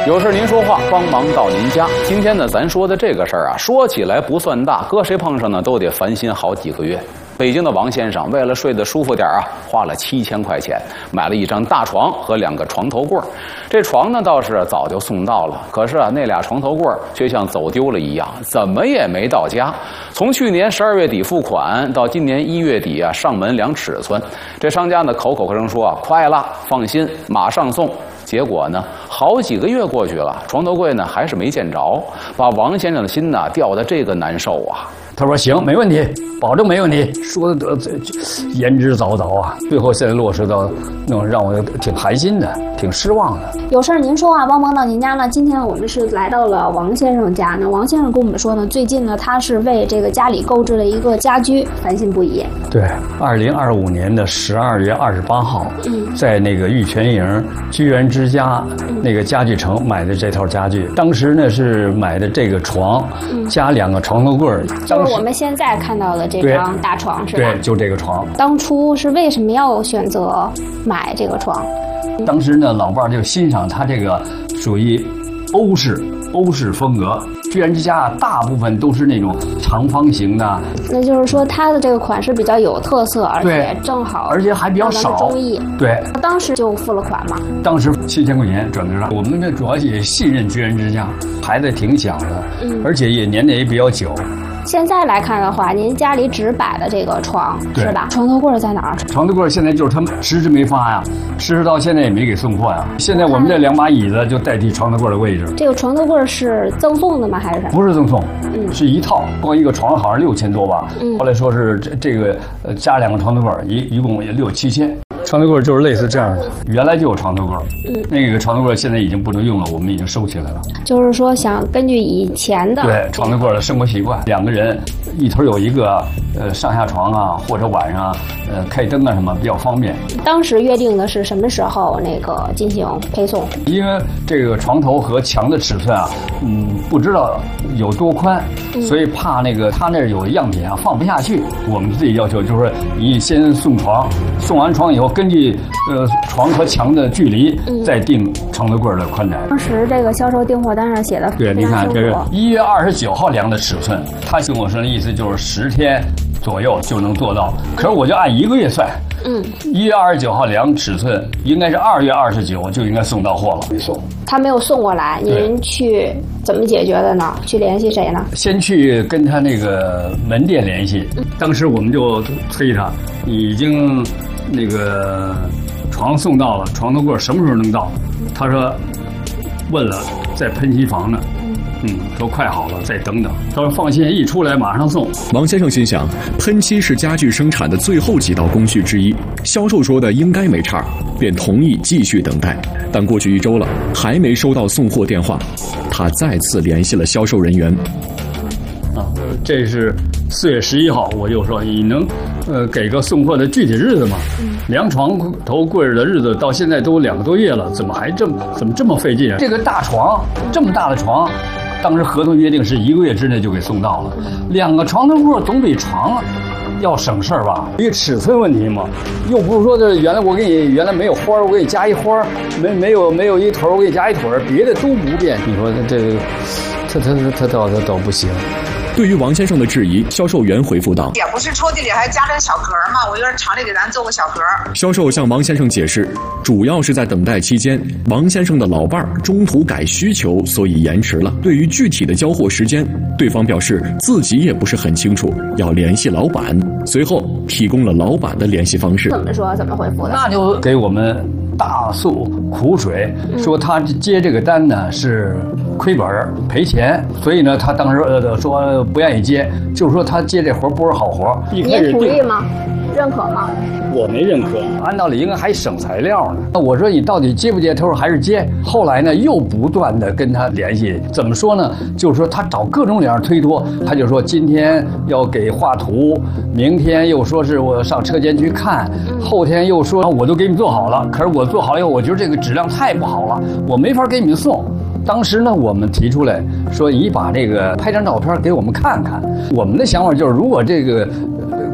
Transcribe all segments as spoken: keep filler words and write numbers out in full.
有事您说话，帮忙到您家。今天呢，咱说的这个事儿啊，说起来不算大，搁谁碰上呢，都得烦心好几个月。北京的王先生为了睡得舒服点啊，花了七千块钱买了一张大床和两个床头柜。这床呢倒是早就送到了，可是啊，那俩床头柜却像走丢了一样，怎么也没到家。从去年十二月底付款到今年一月底啊上门量尺寸，这商家呢口口声说啊快了，放心，马上送。结果呢，好几个月过去了，床头柜呢还是没见着，把王先生的心呐吊得这个难受啊。 他说行，没问题，保证没问题。说的这言之凿凿啊，最后现在落实到那种让我挺寒心的，挺失望的。 有事儿您说话，帮忙到您家呢。今天我们是来到了王先生家呢。王先生跟我们说呢，最近呢他是为这个家里购置了一个家居，烦心不已。 对，二零二五年的十二月二十八号，嗯，在那个玉泉营居然之家、嗯、那个家具城买的这套家具，当时呢是买的这个床，嗯、加两个床头柜儿。 就是我们现在看到的这张大床是吧？ 对，就这个床。 当初是为什么要选择买这个床？ 当时呢，老伴儿就欣赏它这个属于欧式欧式风格。居然之家大部分都是那种长方形的， 那就是说它的这个款式比较有特色，而且正好， 而且还比较少， 中意。 对， 当时就付了款嘛。 当时七千块钱转折上，我们呢主要也信任居然之家，孩子挺小的，嗯，而且也年代也比较久。 现在来看的话，您家里只摆了这个床，是吧？床头柜在哪儿？ 床头柜现在就是他们迟迟没发呀，迟迟到现在也没给送货呀。现在我们这两把椅子就代替床头柜的位置。 这个床头柜是赠送的吗？还是什么？ 不是赠送，嗯，是一套，光一个床好像六千多吧。嗯，后来说是这这个呃加两个床头柜，一一共也六七千。床头柜就是类似这样的，原来就有床头柜，嗯，那个床头柜现在已经不能用了，我们已经收起来了。 就是说，想根据以前的对床头柜的生活习惯，两个人一头有一个呃上下床啊，或者晚上呃开灯啊什么比较方便。 当时约定的是什么时候那个进行配送？ 因为这个床头和墙的尺寸啊，嗯，不知道有多宽，嗯、所以怕那个他那儿有样品啊放不下去，我们自己要求就是说，你先送床，送完床以后。根据呃床和墙的距离，嗯、再定床头柜的宽窄。 当时这个销售订货单上写的对，你看这是一月二十九号量的尺寸，他跟我说的意思就是十天左右就能做到，可是我就按一个月算。嗯，一月二十九号量尺寸，应该是二月二十九就应该送到货了。没送， 他没有送过来，您去怎么解决的呢？去联系谁呢？ 先去跟他那个门店联系，嗯、当时我们就催他，已经。那个床送到了，床头柜什么时候能到？他说问了，在喷漆房呢。嗯，说快好了，再等等。他说放心，一出来马上送。 王先生心想，喷漆是家具生产的最后几道工序之一，销售说的应该没差，便同意继续等待。但过去一周了，还没收到送货电话，他再次联系了销售人员。 啊，这是四月十一号，我就说你能，呃，给个送货的具体日子吗？嗯、量床头柜的日子到现在都两个多月了，怎么还这么怎么这么费劲啊？这个大床，这么大的床，当时合同约定是一个月之内就给送到了，两个床头柜总比床要省事儿吧？一个尺寸问题嘛，又不是说这原来我给你原来没有花我给你加一花，没没有没有一腿我给你加一腿，别的都不变。你说这，他他他他倒他倒不行。 对于王先生的质疑，销售员回复道：“ 也不是抽屉里还加点小盒嘛，我有点厂里给咱做个小盒。” 销售向王先生解释，主要是在等待期间，王先生的老伴儿中途改需求，所以延迟了。对于具体的交货时间，对方表示自己也不是很清楚，要联系老板。随后提供了老板的联系方式。 怎么说？怎么回复的？ 那就给我们大诉苦水，说他接这个单呢是亏本赔钱，所以呢他当时呃说不愿意接，就是说他接这活不是好活。 你也同意吗？认可吗？ 我没认可，按道理应该还省材料呢。那我说你到底接不接？他说还是接。后来呢又不断的跟他联系，怎么说呢？就是说他找各种理由推脱，他就说今天要给画图，明天又说是我上车间去看，后天又说我都给你们做好了，可是我做好以后，我觉得这个质量太不好了，我没法给你们送。当时呢，我们提出来说，你把这个拍张照片给我们看看。我们的想法就是，如果这个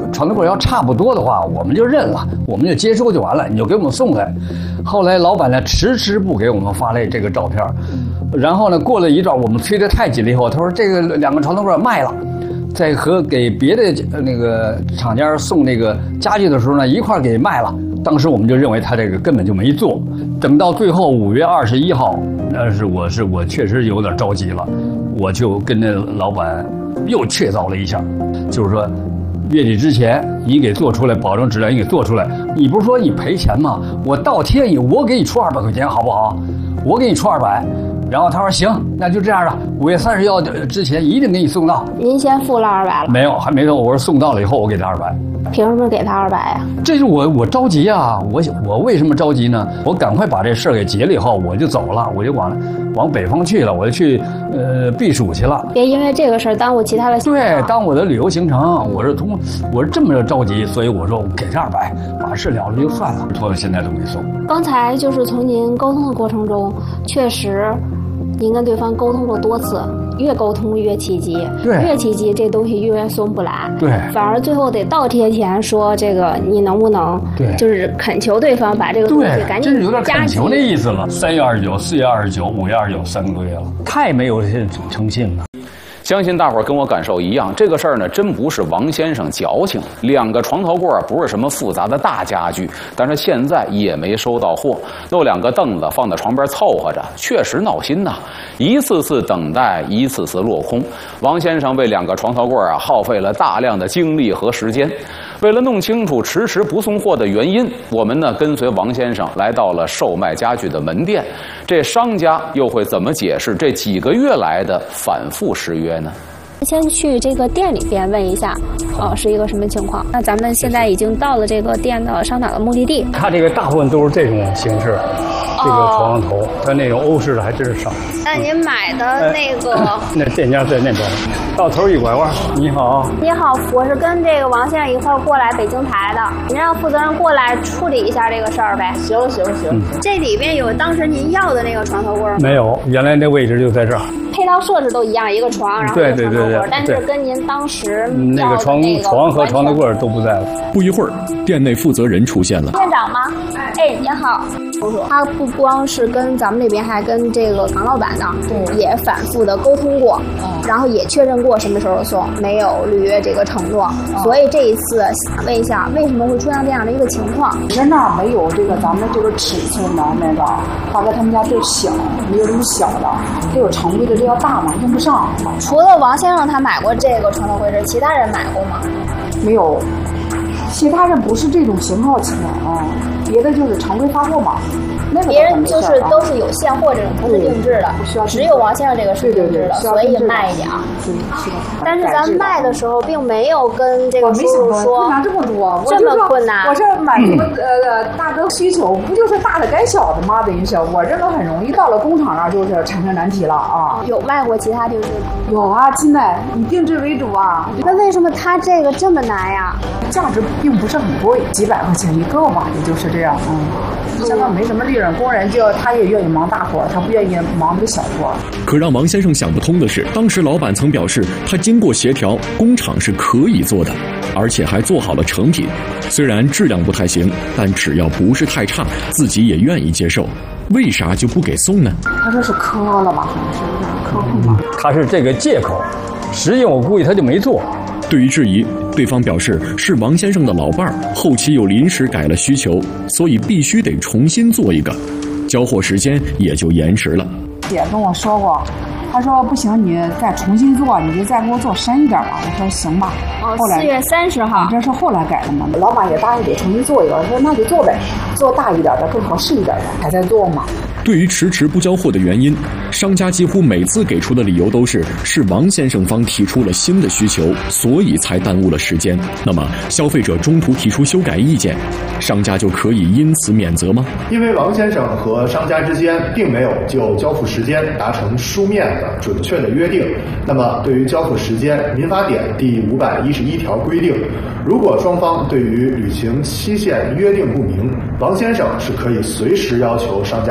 床头柜要差不多的话，我们就认了，我们就接收就完了，你就给我们送来。后来老板呢迟迟不给我们发来这个照片，然后呢过了一段我们催得太紧了以后，他说这个两个床头柜卖了。在和给别的那个厂家送那个家具的时候呢，一块给卖了。当时我们就认为他这个根本就没做。等到最后五月二十一号，那是我是我确实有点着急了，我就跟那老板又确凿了一下，就是说月底之前你给做出来，保证质量你给做出来。你不是说你赔钱吗？我倒贴你，我给你出二百块钱好不好？我给你出二百。然后他说行，那就这样了。五月三十号之前一定给你送到。 您先付了二百了？ 没有，还没有。我说送到了以后，我给他二百。 凭什么给他二百呀？ 这是我我着急啊！我我为什么着急呢？我赶快把这事儿给结了以后，我就走了，我就往往北方去了，我就去呃避暑去了。 别因为这个事儿耽误其他的行程。 对，耽误我的旅游行程。我是通，我是这么着急，所以我说我给他二百，把事了了就算了。拖到现在都没送。 刚才就是从您沟通的过程中，确实。您跟对方沟通过多次，越沟通越起急， 对， 越起急这东西越送不来， 对， 反而最后得倒贴钱说这个你能不能， 对， 就是恳求对方把这个东西赶紧真是有点恳求那意思了。三月二十九、四月二十九、五月二十九三个多月了，太没有诚信了。 相信大伙儿跟我感受一样，这个事儿呢，真不是王先生矫情。两个床头柜不是什么复杂的大家具，但是现在也没收到货，弄两个凳子放在床边凑合着，确实闹心呐！一次次等待，一次次落空。王先生为两个床头柜啊，耗费了大量的精力和时间。为了弄清楚迟迟不送货的原因，我们呢跟随王先生来到了售卖家具的门店。这商家又会怎么解释这几个月来的反复失约呢？ 先去这个店里边问一下，呃，是一个什么情况？那咱们现在已经到了这个店的商场的目的地。 它这个大部分都是这种形式，这个床头，哦、它那种欧式的还真是少。 那您买的那个？呃、 那店家在那边，到头一拐弯。你好， 你好，我是跟这个王先生一块儿过来北京台的，您让负责人过来处理一下这个事儿呗。 行行行、嗯， 这里边有当时您要的那个床头柜吗？ 没有，原来那位置就在这儿。 配套设置都一样，一个床，然后一个床头柜，但是跟您当时那个床床和床头柜都不在了。 不一会儿，店内负责人出现了。 店长吗？哎，您好。他不光是跟咱们这边，还跟这个唐老板呢，也反复的沟通过，然后也确认过什么时候送，没有履约这个承诺。所以这一次想问一下，为什么会出现这样的一个情况？ 人那没有这个咱们这个尺寸的那个，大概他们家都小，没有这么小的，都有常规的这要大嘛，用不上。 除了王先生他买过这个床头柜，其他人买过吗？ 没有，其他人不是这种型号起来啊，别的就是常规发货嘛。那别人就是都是有现货这种，不是定制的，只有王先生这个是定制的，所以卖一点。但是咱卖的时候并没有跟这个叔叔说困难这么多， 这么困难。 我这满足呃大哥需求，不就是大的改小的吗？等于是我认为很容易，到了工厂上就是产生难题了啊。 有卖过其他定制吗？ 有啊，现在以定制为主啊。 那为什么他这个这么难呀？ 价值并不是很贵，几百块钱一个吧，也就是这样，嗯。相当没什么利润，工人就他也愿意忙大活，他不愿意忙这个小活。 可让王先生想不通的是，当时老板曾表示，他经过协调，工厂是可以做的，而且还做好了成品。虽然质量不太行，但只要不是太差，自己也愿意接受。为啥就不给送呢？ 他说是磕了吧，可能是有点磕碰吧。 他是这个借口，实际我估计他就没做。 对于质疑，对方表示是王先生的老伴儿，后期又临时改了需求，所以必须得重新做一个，交货时间也就延迟了。 姐跟我说过，他说不行，你再重新做，你就再给我做深一点吧。我说行吧。 哦，四月三十号， 这是后来改的嘛？老板也答应得重新做一个，我说那就做呗，做大一点的，更合适一点的，还在做嘛。 对于迟迟不交货的原因，商家几乎每次给出的理由都是是王先生方提出了新的需求，所以才耽误了时间。那么消费者中途提出修改意见，商家就可以因此免责吗？ 因为王先生和商家之间并没有就交付时间达成书面的准确的约定，那么对于交付时间，民法典第五百一十一条规定，如果双方对于履行期限约定不明，王先生是可以随时要求商家交付的。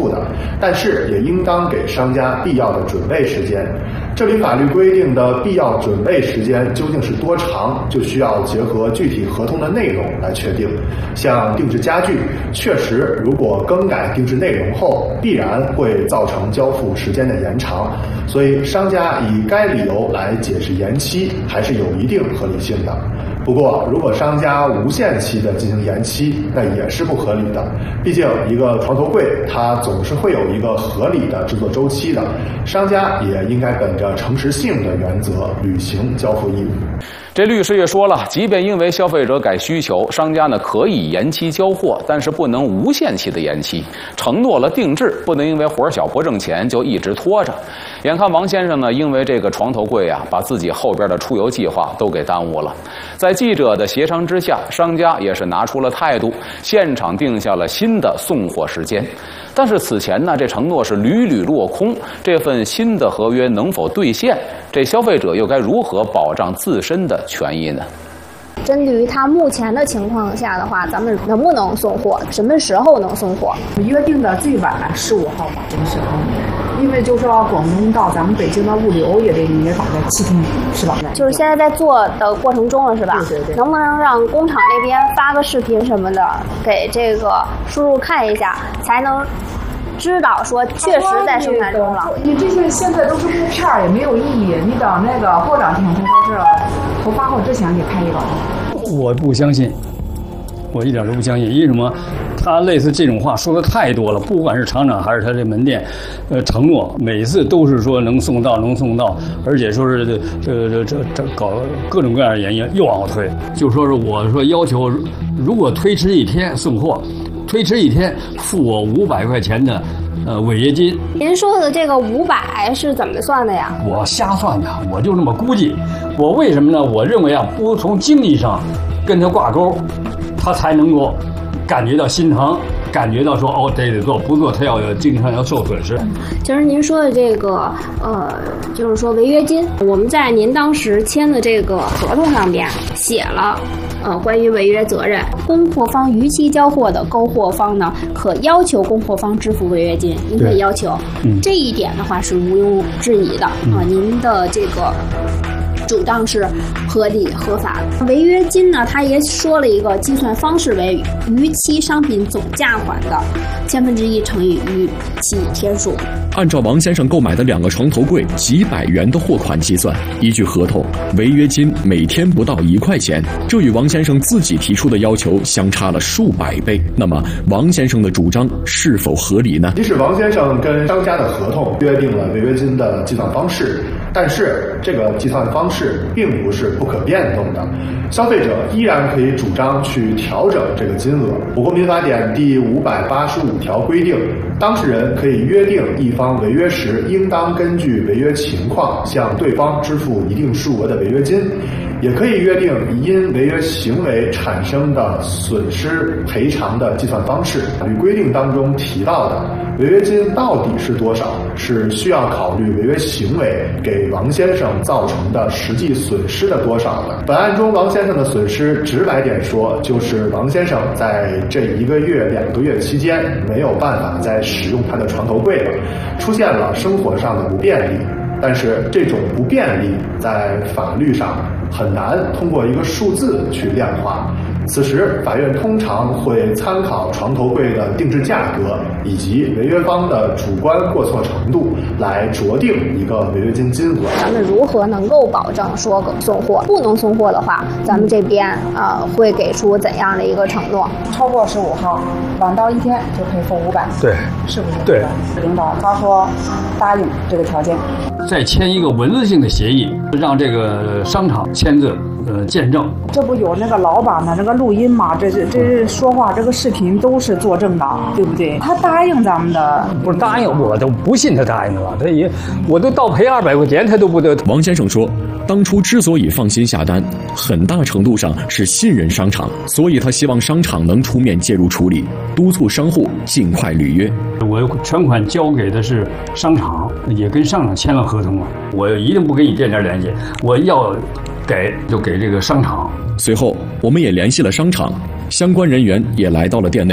付的，但是也应当给商家必要的准备时间。这里法律规定的必要准备时间究竟是多长，就需要结合具体合同的内容来确定。像定制家具，确实如果更改定制内容后，必然会造成交付时间的延长，所以商家以该理由来解释延期，还是有一定合理性的。不过，如果商家无限期的进行延期，那也是不合理的。毕竟，一个床头柜它总是会有一个合理的制作周期的，商家也应该本着诚实性的原则履行交付义务。 这律师也说了，即便因为消费者改需求，商家呢可以延期交货，但是不能无限期的延期。承诺了定制，不能因为活小不挣钱就一直拖着。眼看王先生呢，因为这个床头柜啊，把自己后边的出游计划都给耽误了。在记者的协商之下，商家也是拿出了态度，现场定下了新的送货时间。但是此前呢，这承诺是屡屡落空，这份新的合约能否兑现？这消费者又该如何保障自身的权益呢？ 针对于他目前的情况下的话，咱们能不能送货？什么时候能送货？ 约定的最晚十五号吧，这个时候，因为就是说广东到咱们北京的物流也得也搞个七天，是吧？ 就是现在在做的过程中了，是吧？ 对对对。 能不能让工厂那边发个视频什么的，给这个叔叔看一下，才能知道说确实在生产中了。 你这些现在都是布片儿，也没有意义。你等那个过两天，他说是头发后之前给拍一个。 我不相信，我一点都不相信。因为什么？他类似这种话说的太多了，不管是厂长还是他这门店，呃，承诺每次都是说能送到能送到，而且说是这这这这这搞各种各样的原因又往后推，就说是我说要求，如果推迟一天送货，推迟一天付我五百块钱的呃违约金。 您说的这个五百是怎么算的呀？ 我瞎算的，我就这么估计。我为什么呢？我认为啊，不从经济上跟他挂钩，他才能够感觉到心疼，感觉到说哦，得得做，不做他要经济上要受损失。 就是您说的这个呃，就是说违约金，我们在您当时签的这个合同上边写了。呃，关于违约责任，供货方逾期交货的，购货方呢可要求供货方支付违约金，您可以要求。嗯，这一点的话是毋庸置疑的啊、嗯。您的这个主张是合理合法的。违约金呢，他也说了一个计算方式为逾期商品总价款的千分之一乘以逾期天数。 按照王先生购买的两个床头柜几百元的货款计算，依据合同，违约金每天不到一块钱，这与王先生自己提出的要求相差了数百倍。那么，王先生的主张是否合理呢？ 即使王先生跟商家的合同约定了违约金的计算方式，但是这个计算方式并不是不可变动的，消费者依然可以主张去调整这个金额。我国民法典第五百八十五条规定，当事人可以约定一方违约时，应当根据违约情况向对方支付一定数额的违约金，也可以约定因违约行为产生的损失赔偿的计算方式。法律规定当中提到的违约金到底是多少，是需要考虑违约行为给王先生造成的实际损失的多少的。本案中王先生的损失，直白点说，就是王先生在这一个月、两个月期间没有办法再使用他的床头柜了，出现了生活上的不便利。但是这种不便利在法律上很难通过一个数字去量化。此时，法院通常会参考床头柜的定制价格以及违约方的主观过错程度来酌定一个违约金金额。 咱们如何能够保证说送货？不能送货的话，咱们这边呃会给出怎样的一个承诺？ 超过十五号，晚到一天就可以付五百。 对， 是不是？ 对， 领导他说答应这个条件， 再签一个文字性的协议，让这个商场签字。呃，见证， 这不有那个老板的那个录音吗？这这这说话，这个视频都是作证的，对不对？他答应咱们的， 不是答应，我都不信他答应了，他也，我都倒赔二百块钱，他都不得。 王先生说，当初之所以放心下单，很大程度上是信任商场，所以他希望商场能出面介入处理，督促商户尽快履约。 我全款交给的是商场，也跟商场签了合同了，我一定不跟你店家联系，我要。给就给这个商场。 随后，我们也联系了商场，相关人员也来到了店内。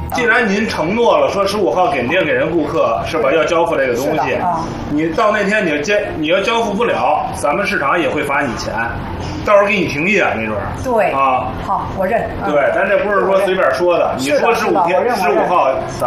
既然您承诺了说十五号肯定给人顾客是吧，要交付这个东西， 啊、 你到那天你要交你要交付不了，咱们市场也会罚你钱，到时候给你停业没准儿。 对啊， 好，我认。 对，咱这不是说随便说的，你说十五天十五号咱。